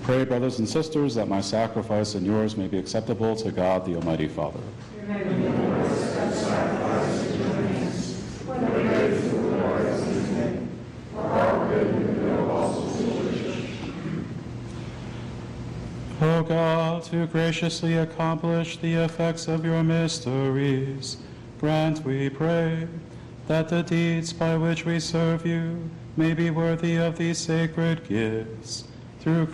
Pray, brothers and sisters, that my sacrifice and yours may be acceptable to God, the Almighty Father. O God, who graciously accomplish the effects of your mysteries, grant, we pray, that the deeds by which we serve you may be worthy of these sacred gifts. Through